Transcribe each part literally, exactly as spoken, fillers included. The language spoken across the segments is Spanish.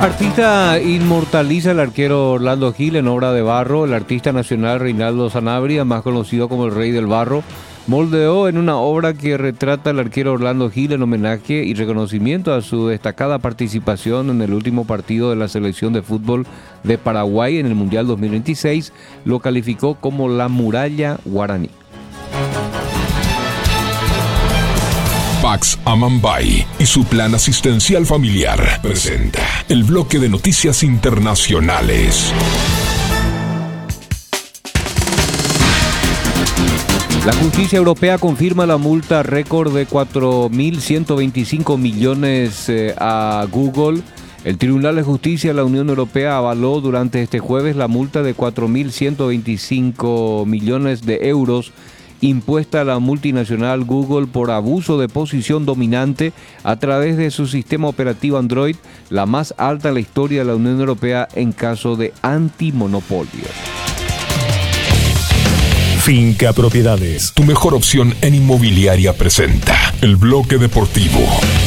Artista inmortaliza al arquero Orlando Gil en obra de barro. El artista nacional Reinaldo Sanabria, más conocido como el Rey del Barro, moldeó en una obra que retrata al arquero Orlando Gil en homenaje y reconocimiento a su destacada participación en el último partido de la selección de fútbol de Paraguay en el Mundial dos mil veintiséis. Lo calificó como la muralla guaraní. Pax Amambay y su plan asistencial familiar presenta el bloque de noticias internacionales. La justicia europea confirma la multa récord de cuatro mil ciento veinticinco millones eh, a Google. El Tribunal de Justicia de la Unión Europea avaló durante este jueves la multa de cuatro mil ciento veinticinco millones de euros impuesta a la multinacional Google por abuso de posición dominante a través de su sistema operativo Android, la más alta en la historia de la Unión Europea en caso de antimonopolio. Finca Propiedades, tu mejor opción en inmobiliaria, presenta el bloque deportivo.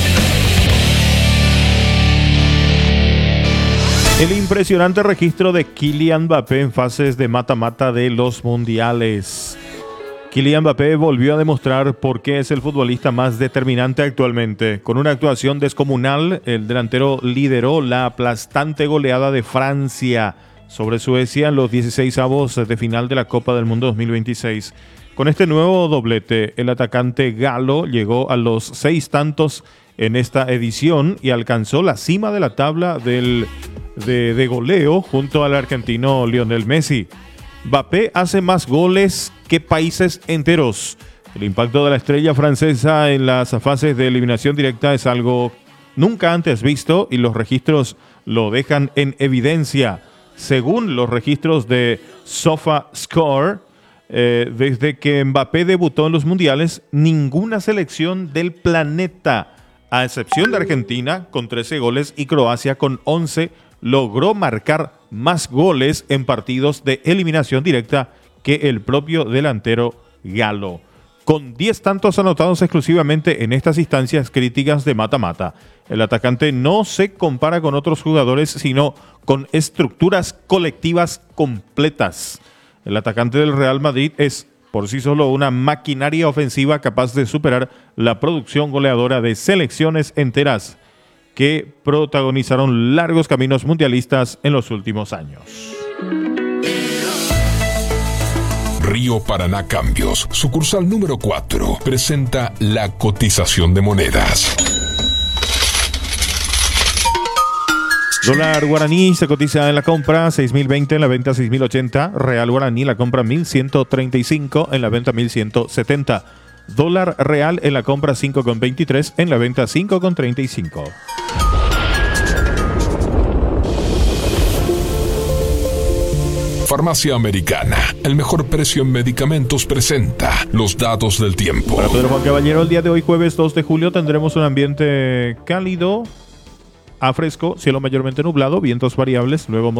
El impresionante registro de Kylian Mbappé en fases de mata-mata de los mundiales. Kylian Mbappé volvió a demostrar por qué es el futbolista más determinante actualmente. Con una actuación descomunal, el delantero lideró la aplastante goleada de Francia sobre Suecia en los dieciseisavos de final de la Copa del Mundo dos mil veintiséis. Con este nuevo doblete, el atacante galo llegó a los seis tantos en esta edición y alcanzó la cima de la tabla del, de, de goleo junto al argentino Lionel Messi. Mbappé hace más goles que países enteros. El impacto de la estrella francesa en las fases de eliminación directa es algo nunca antes visto y los registros lo dejan en evidencia. Según los registros de SofaScore, eh, desde que Mbappé debutó en los mundiales, ninguna selección del planeta, a excepción de Argentina con trece goles y Croacia con once, logró marcar más goles en partidos de eliminación directa que el propio delantero galo, con diez tantos anotados exclusivamente en estas instancias críticas de mata-mata. El atacante no se compara con otros jugadores, sino con estructuras colectivas completas. El atacante del Real Madrid es por sí solo una maquinaria ofensiva capaz de superar la producción goleadora de selecciones enteras que protagonizaron largos caminos mundialistas en los últimos años. Río Paraná Cambios, sucursal número cuatro, presenta la cotización de monedas. Dólar guaraní se cotiza en la compra seis mil veinte, en la venta seis mil ochenta. Real guaraní la compra mil ciento treinta y cinco, en la venta mil ciento setenta. Dólar real en la compra cinco con veintitrés, en la venta cinco con treinta y cinco. Farmacia Americana, el mejor precio en medicamentos, presenta los datos del tiempo. Para Pedro Juan Caballero, el día de hoy, jueves dos de julio, tendremos un ambiente cálido a fresco, cielo mayormente nublado, vientos variables, luego